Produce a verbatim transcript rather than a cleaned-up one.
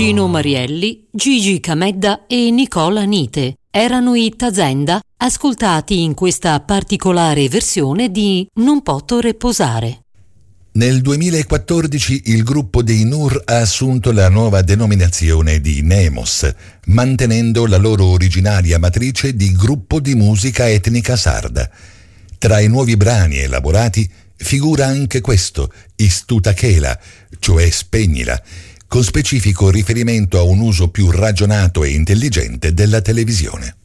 Gino Marielli, Gigi Camedda e Nicola Nite. Erano i Tazenda, ascoltati in questa particolare versione di Non poto reposare. Nel duemilaquattordici il gruppo dei Nur ha assunto la nuova denominazione di Nemos, mantenendo la loro originaria matrice di gruppo di musica etnica sarda. Tra i nuovi brani elaborati figura anche questo, Istutakela, cioè spegnila, con specifico riferimento a un uso più ragionato e intelligente della televisione.